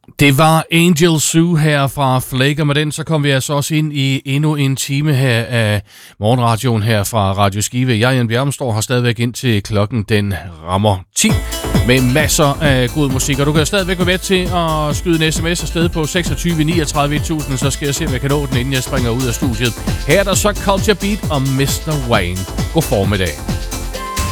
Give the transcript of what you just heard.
Det var Angel Sue her fra Flake, og med den så kom vi altså også ind i endnu en time her af morgenradioen her fra Radio Skive. Jeg, Jan Bjermstor, har stadigvæk ind til klokken den rammer 10 med masser af god musik, og du kan stadigvæk være med til at skyde en sms afsted på 26 39 1000, så skal jeg se, om jeg kan nå den, inden jeg springer ud af studiet. Her er der så Culture Beat og Mr. Wayne. God formiddag.